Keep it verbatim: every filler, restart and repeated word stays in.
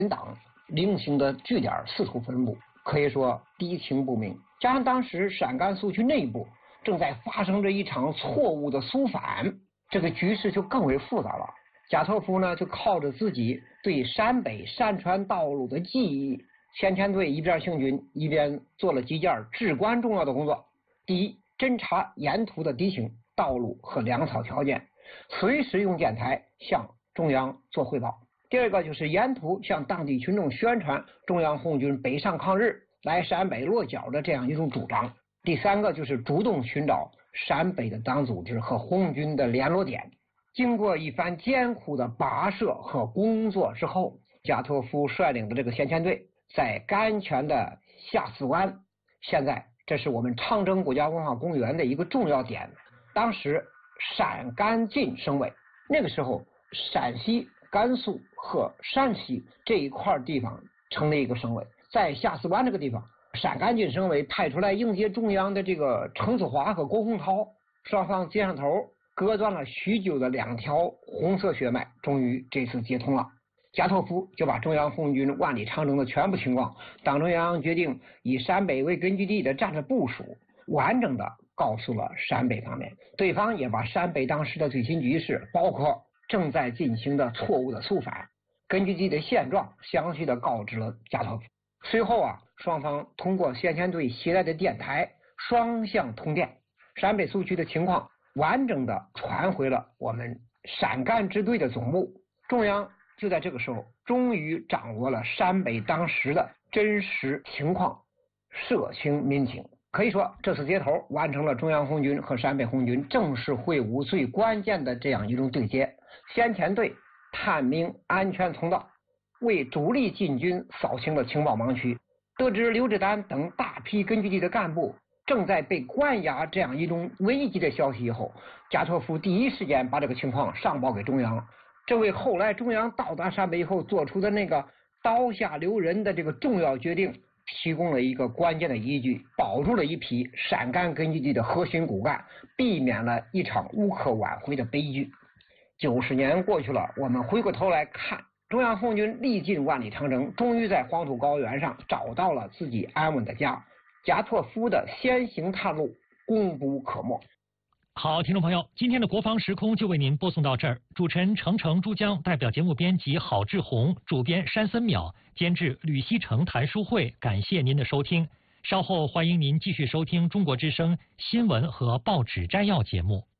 党零星的据点四处分布，可以说敌情不明。加上当时陕甘苏区内部正在发生着一场错误的肃反，这个局势就更为复杂了。贾拓夫呢，就靠着自己对陕北山川道路的记忆，先遣队一边行军，一边做了几件至关重要的工作。第一，侦察沿途的地形、道路和粮草条件，随时用电台向中央做汇报。第二个就是沿途向当地群众宣传中央红军北上抗日、来陕北落脚的这样一种主张。第三个就是主动寻找陕北的党组织和红军的联络点。经过一番艰苦的跋涉和工作之后，贾拓夫率领的这个先遣队在甘泉的下四湾，现在这是我们长征国家文化公园的一个重要点。当时陕甘晋省委，那个时候陕西、甘肃和山西这一块地方成了一个省委，在下四湾这个地方，陕甘晋省委派出来迎接中央的这个程子华和郭洪涛，双方接上头，割断了许久的两条红色血脉，终于这次接通了。贾拓夫就把中央红军万里长征的全部情况，党中央决定以陕北为根据地的战略部署，完整的告诉了陕北方面。对方也把陕北当时的最新局势，包括正在进行的错误的肃反、根据地的现状，详细的告知了贾拓夫。随后啊，双方通过先遣队携带的电台双向通电，陕北苏区的情况完整的传回了我们陕甘支队的总部。中央就在这个时候终于掌握了陕北当时的真实情况，社情民情。可以说这次接头完成了中央红军和陕北红军正式会晤最关键的这样一种对接。先遣队探明安全通道，为主力进军扫清了情报盲区。得知刘志丹等大批根据地的干部正在被关押这样一种危机的消息以后，贾拓夫第一时间把这个情况上报给中央，这为后来中央到达陕北以后做出的那个刀下留人的这个重要决定提供了一个关键的依据，保住了一批陕甘根据地的核心骨干，避免了一场无可挽回的悲剧。九十年过去了，我们回过头来看，中央红军历尽万里长征，终于在黄土高原上找到了自己安稳的家。贾拓夫的先行探路功不可没。 好，听众朋友，今天的国防时空就为您播送到这儿。主持人程程、珠江，代表节目编辑郝志红，主编山森淼，监制吕锡成、谭书慧，感谢您的收听。稍后欢迎您继续收听中国之声新闻和报纸摘要节目。